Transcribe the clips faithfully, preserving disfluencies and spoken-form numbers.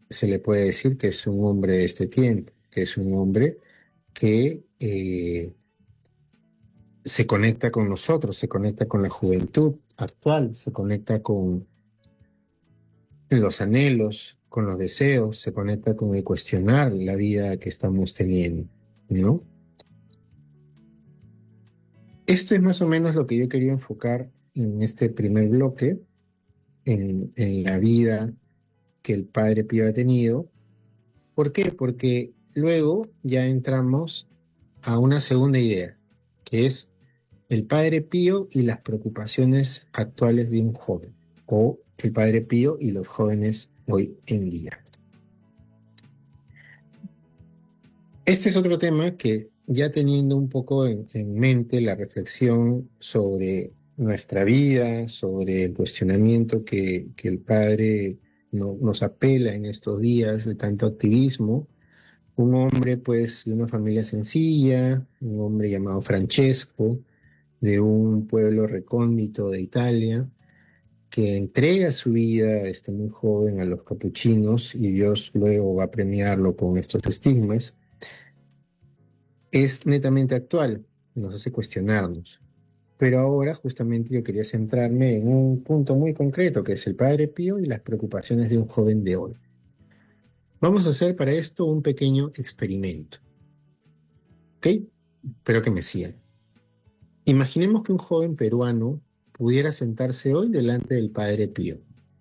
se le puede decir que es un hombre de este tiempo, que es un hombre que eh, se conecta con nosotros, se conecta con la juventud actual, se conecta con los anhelos, con los deseos, se conecta con el cuestionar la vida que estamos teniendo, ¿no? Esto es más o menos lo que yo quería enfocar en este primer bloque, en, en la vida que el Padre Pío ha tenido. ¿Por qué? Porque luego ya entramos a una segunda idea, que es el Padre Pío y las preocupaciones actuales de un joven, o el Padre Pío y los jóvenes hoy en día. Este es otro tema que, ya teniendo un poco en, en mente la reflexión sobre nuestra vida, sobre el cuestionamiento que, que el Padre no- nos apela en estos días de tanto activismo. Un hombre, pues, de una familia sencilla, un hombre llamado Francesco, de un pueblo recóndito de Italia, que entrega su vida este, muy joven a los capuchinos y Dios luego va a premiarlo con estos estigmas, es netamente actual, nos hace cuestionarnos. Pero ahora justamente yo quería centrarme en un punto muy concreto, que es el Padre Pío y las preocupaciones de un joven de hoy. Vamos a hacer para esto un pequeño experimento, ¿ok? Espero que me sigan. Imaginemos que un joven peruano pudiera sentarse hoy delante del Padre Pío.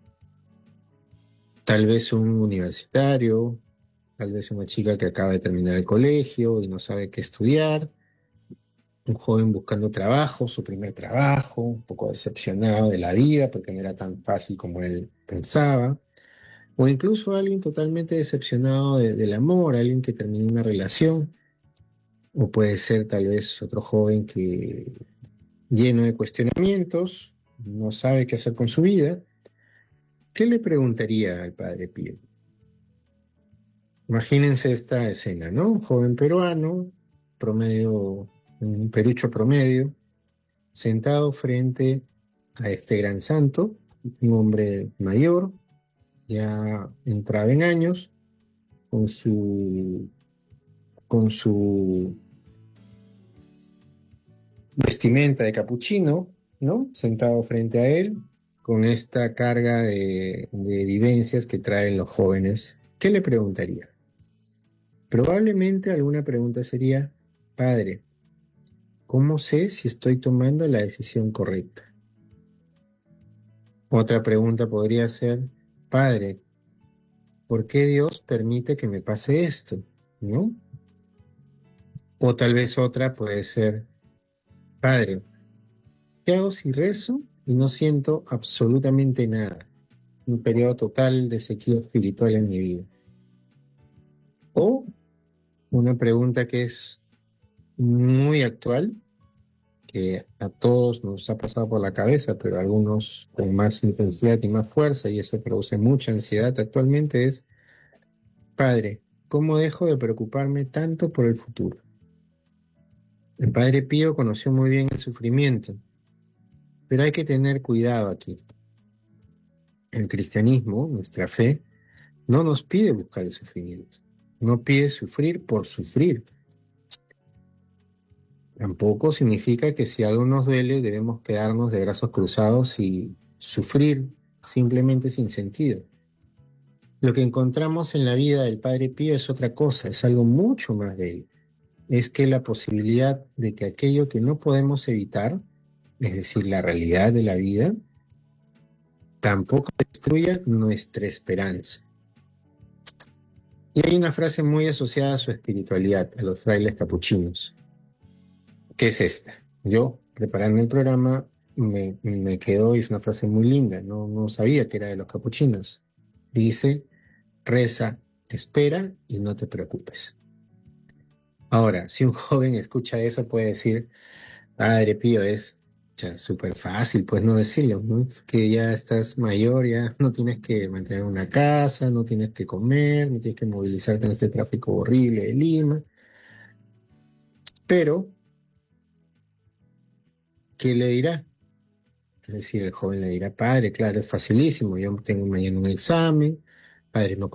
Tal vez un universitario, tal vez una chica que acaba de terminar el colegio y no sabe qué estudiar, un joven buscando trabajo, su primer trabajo, un poco decepcionado de la vida porque no era tan fácil como él pensaba, o incluso alguien totalmente decepcionado de- del amor, alguien que terminó una relación, o puede ser tal vez otro joven que lleno de cuestionamientos, no sabe qué hacer con su vida. ¿Qué le preguntaría al Padre Pío? Imagínense esta escena, ¿no? Un joven peruano, promedio, un perucho promedio, sentado frente a este gran santo, un hombre mayor, ya entrado en años, con su, con su vestimenta de capuchino, ¿no? Sentado frente a él, con esta carga de, de vivencias que traen los jóvenes. ¿Qué le preguntaría? Probablemente alguna pregunta sería, Padre, ¿cómo sé si estoy tomando la decisión correcta? Otra pregunta podría ser, Padre, ¿por qué Dios permite que me pase esto? ¿No? O tal vez otra puede ser, Padre, ¿qué hago si rezo y no siento absolutamente nada? Un periodo total de sequía espiritual en mi vida. O una pregunta que es muy actual, que a todos nos ha pasado por la cabeza, pero a algunos con más intensidad y más fuerza, y eso produce mucha ansiedad actualmente, es, Padre, ¿cómo dejo de preocuparme tanto por el futuro? El Padre Pío conoció muy bien el sufrimiento, pero hay que tener cuidado aquí. El cristianismo, nuestra fe, no nos pide buscar el sufrimiento, no pide sufrir por sufrir. Tampoco significa que si algo nos duele debemos quedarnos de brazos cruzados y sufrir simplemente sin sentido. Lo que encontramos en la vida del Padre Pío es otra cosa, es algo mucho más de él. Es que la posibilidad de que aquello que no podemos evitar, es decir, la realidad de la vida, tampoco destruya nuestra esperanza. Y hay una frase muy asociada a su espiritualidad, a los frailes capuchinos, que es esta. Yo, preparando el programa, me, me quedó, y es una frase muy linda, no, no sabía que era de los capuchinos. Dice, reza, espera y no te preocupes. Ahora, si un joven escucha eso, puede decir, Padre Pío, es ya súper fácil, pues no decirlo, ¿no? Es que ya estás mayor, ya no tienes que mantener una casa, no tienes que comer, no tienes que movilizarte en este tráfico horrible de Lima. Pero, ¿qué le dirá? Es decir, el joven le dirá, padre, claro, es facilísimo, yo tengo mañana un examen, padre, no